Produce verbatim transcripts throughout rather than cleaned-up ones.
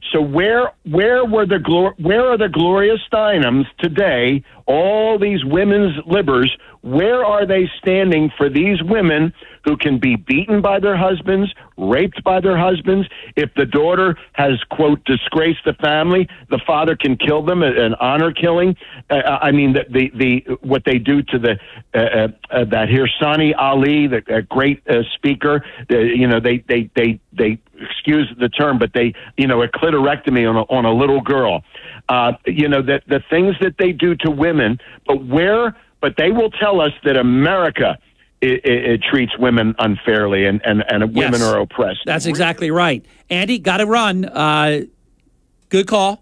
So where where were the glor- where are the Gloria Steinems today? All these women's libbers, where are they standing for these women who can be beaten by their husbands, raped by their husbands? If the daughter has, quote, disgraced the family, the father can kill them, an honor killing. Uh, I mean, the, the the what they do to the uh, uh, uh, that Hirsani Ali, the uh, great uh, speaker. Uh, you know, they they they they excuse the term, but they you know a clitorectomy on a, on a little girl. Uh, you know that the things that they do to women, but where, but they will tell us that America It, it, it treats women unfairly and, and, and yes. women are oppressed. That's exactly right. Andy, got to run. Uh, good call.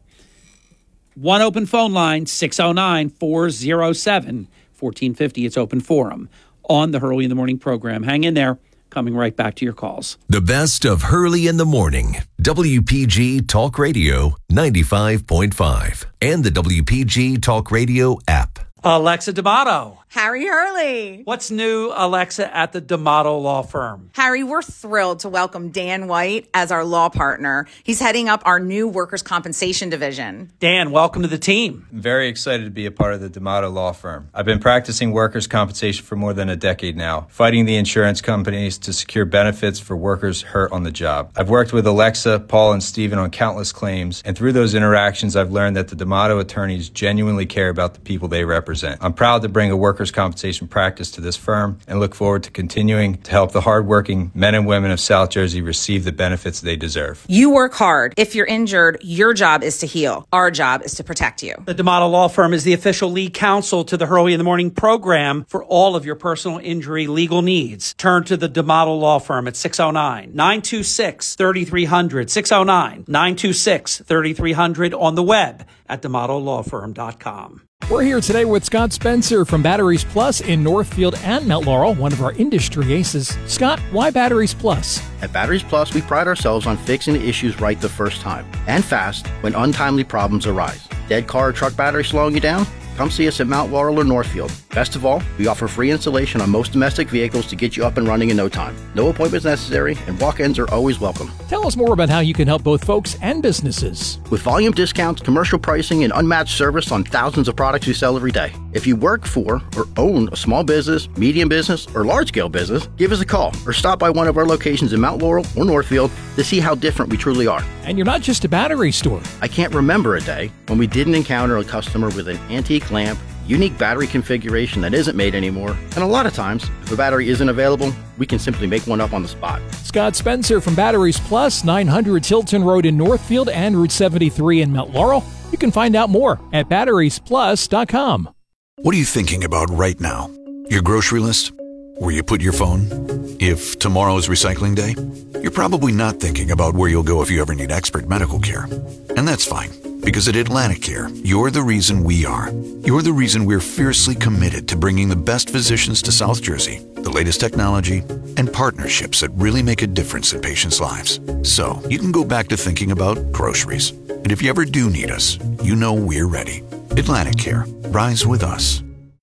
One open phone line, six oh nine, four oh seven, one four five oh. It's open forum on the Hurley in the Morning program. Hang in there. Coming right back to your calls. The best of Hurley in the Morning. W P G Talk Radio ninety-five point five and the W P G Talk Radio app. Alexa D'Amato. Harry Hurley. What's new, Alexa, at the D'Amato Law Firm? Harry, we're thrilled to welcome Dan White as our law partner. He's heading up our new workers' compensation division. Dan, welcome to the team. I'm very excited to be a part of the D'Amato Law Firm. I've been practicing workers' compensation for more than a decade now, fighting the insurance companies to secure benefits for workers hurt on the job. I've worked with Alexa, Paul, and Stephen on countless claims, and through those interactions, I've learned that the D'Amato attorneys genuinely care about the people they represent. I'm proud to bring a workers' compensation practice to this firm and look forward to continuing to help the hardworking men and women of South Jersey receive the benefits they deserve. You work hard. If you're injured, your job is to heal. Our job is to protect you. The D'Amato Law Firm is the official lead counsel to the Hurley in the Morning program for all of your personal injury legal needs. Turn to the D'Amato Law Firm at six oh nine, nine two six, three three zero zero, six oh nine, nine two six, three three zero zero on the web at d'amato law firm dot com. We're here today with Scott Spencer from Batteries Plus in Northfield and Mount Laurel, one of our industry aces. Scott, why Batteries Plus? At Batteries Plus, we pride ourselves on fixing the issues right the first time and fast when untimely problems arise. Dead car or truck battery slowing you down? Come see us at Mount Laurel or Northfield. Best of all, we offer free installation on most domestic vehicles to get you up and running in no time. No appointments necessary, and walk-ins are always welcome. Tell us more about how you can help both folks and businesses. With volume discounts, commercial pricing, and unmatched service on thousands of products we sell every day. If you work for or own a small business, medium business, or large-scale business, give us a call or stop by one of our locations in Mount Laurel or Northfield to see how different we truly are. And you're not just a battery store. I can't remember a day when we didn't encounter a customer with an antique lamp, unique battery configuration that isn't made anymore, and a lot of times, if a battery isn't available, we can simply make one up on the spot. Scott Spencer from Batteries Plus, nine hundred Tilton Road in Northfield and Route seventy-three in Mount Laurel. You can find out more at batteries plus dot com. What are you thinking about right now? Your grocery list? Where you put your phone? If tomorrow is recycling day? You're probably not thinking about where you'll go if you ever need expert medical care. And that's fine, because at Atlantic Care, you're the reason we are. You're the reason we're fiercely committed to bringing the best physicians to South Jersey, the latest technology, and partnerships that really make a difference in patients' lives. So you can go back to thinking about groceries. And if you ever do need us, you know we're ready. Atlantic Care. Rise with us.